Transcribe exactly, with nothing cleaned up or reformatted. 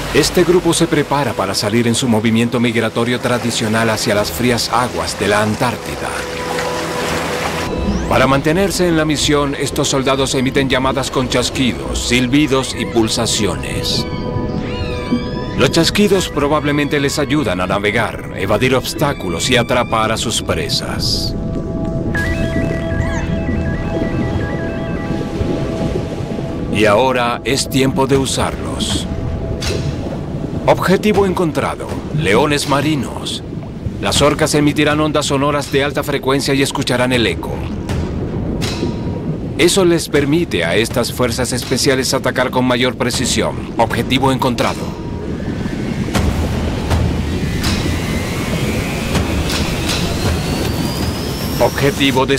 Este grupo se prepara para salir en su movimiento migratorio tradicional hacia las frías aguas de la Antártida. Para mantenerse en la misión, estos soldados emiten llamadas con chasquidos, silbidos y pulsaciones. Los chasquidos probablemente les ayudan a navegar, evadir obstáculos y atrapar a sus presas. Y ahora es tiempo de usarlos. Objetivo encontrado: leones marinos. Las orcas emitirán ondas sonoras de alta frecuencia y escucharán el eco. Eso les permite a estas fuerzas especiales atacar con mayor precisión. Objetivo encontrado. Objetivo de